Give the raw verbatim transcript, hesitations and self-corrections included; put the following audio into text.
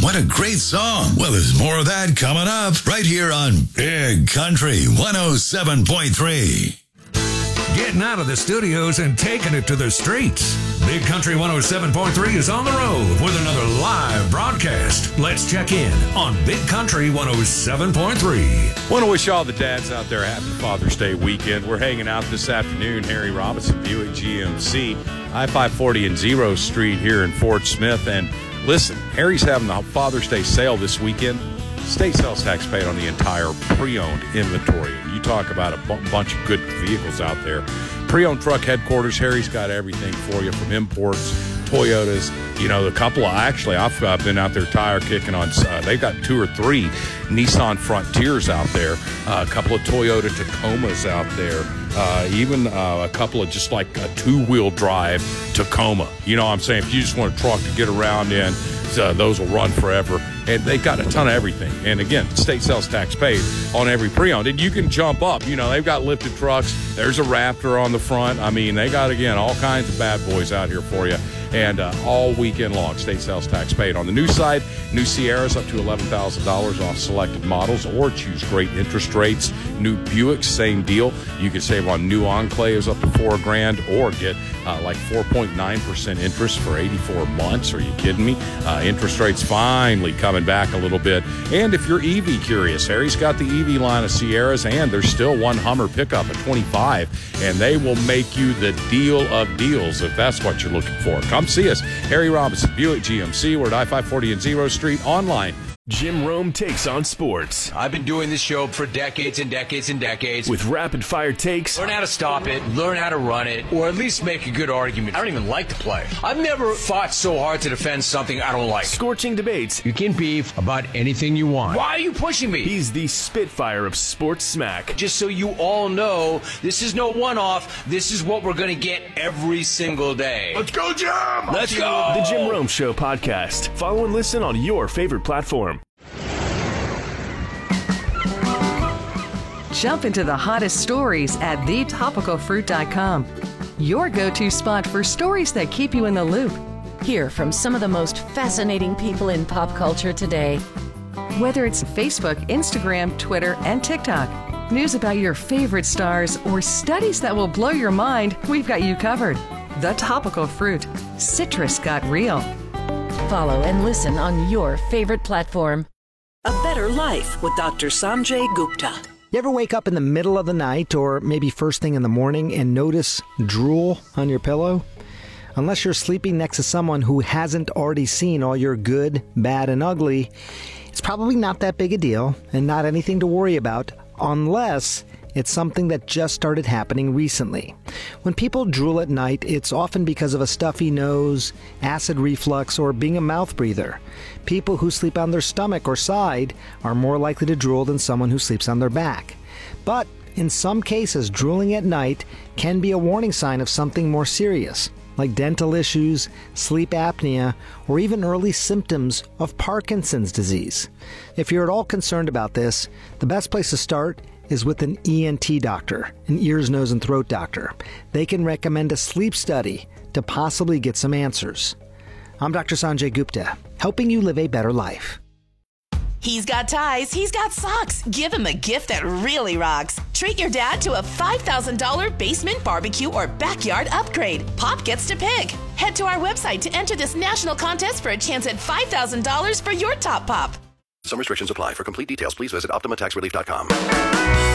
what a great song. Well, there's more of that coming up right here on Big Country one oh seven point three. Getting out of the studios and taking it to the streets. Big Country one oh seven point three is on the road with another live broadcast. Let's check in on Big Country one oh seven point three. Want to wish all the dads out there a happy Father's Day weekend. We're hanging out this afternoon, Harry Robinson, Buick G M C, I five forty and Zero Street here in Fort Smith. And listen, Harry's having the Father's Day sale this weekend. State sales tax paid on the entire pre-owned inventory. You talk about a b- bunch of good vehicles out there. Pre-owned truck headquarters, Harry's got everything for you, from imports, Toyotas, you know, a couple of, actually, I've uh, been out there tire kicking on, uh, they've got two or three Nissan Frontiers out there, uh, a couple of Toyota Tacomas out there, uh, even uh, a couple of just like a two-wheel drive Tacoma. You know what I'm saying? If you just want a truck to get around in, uh, those will run forever. And they got a ton of everything. And again, state sales tax paid on every pre-owned. And you can jump up. You know, they've got lifted trucks. There's a Raptor on the front. I mean, they got, again, all kinds of bad boys out here for you. And uh, all weekend long, state sales tax paid. On the new side, new Sierras up to eleven thousand dollars off selected models, or choose great interest rates. New Buicks, same deal. You can save on new Enclaves up to four grand, or get uh, like four point nine percent interest for eighty-four months. Are you kidding me? Uh, interest rates finally coming back a little bit. And if you're E V curious, Harry's got the E V line of Sierras, and there's still one Hummer pickup at twenty-five, and they will make you the deal of deals if that's what you're looking for. Come see us. Harry Robinson, Buick G M C. We're at I five forty and Zero Street. Online. Jim Rome takes on sports. I've been doing this show for decades and decades and decades. With rapid-fire takes. Learn how to stop it, learn how to run it, or at least make a good argument. I don't even like to play. I've never fought so hard to defend something I don't like. Scorching debates. You can beef about anything you want. Why are you pushing me? He's the Spitfire of sports smack. Just so you all know, this is no one-off. This is what we're going to get every single day. Let's go, Jim! Let's go! The Jim Rome Show podcast. Follow and listen on your favorite platform. Jump into the hottest stories at the topical fruit dot com. Your go-to spot for stories that keep you in the loop. Hear from some of the most fascinating people in pop culture today. Whether it's Facebook, Instagram, Twitter, and TikTok, news about your favorite stars, or studies that will blow your mind, we've got you covered. The Topical Fruit. Citrus got real. Follow and listen on your favorite platform. A Better Life with Doctor Sanjay Gupta. You ever wake up in the middle of the night or maybe first thing in the morning and notice drool on your pillow? Unless you're sleeping next to someone who hasn't already seen all your good, bad, and ugly, it's probably not that big a deal and not anything to worry about unless it's something that just started happening recently. When people drool at night, it's often because of a stuffy nose, acid reflux, or being a mouth breather. People who sleep on their stomach or side are more likely to drool than someone who sleeps on their back. But in some cases, drooling at night can be a warning sign of something more serious, like dental issues, sleep apnea, or even early symptoms of Parkinson's disease. If you're at all concerned about this, the best place to start is with an E N T doctor, an ears, nose, and throat doctor. They can recommend a sleep study to possibly get some answers. I'm Doctor Sanjay Gupta, helping you live a better life. He's got ties, he's got socks. Give him a gift that really rocks. Treat your dad to a five thousand dollars basement barbecue or backyard upgrade. Pop gets to pick. Head to our website to enter this national contest for a chance at five thousand dollars for your top pop. Some restrictions apply. For complete details, please visit Optima Tax Relief dot com.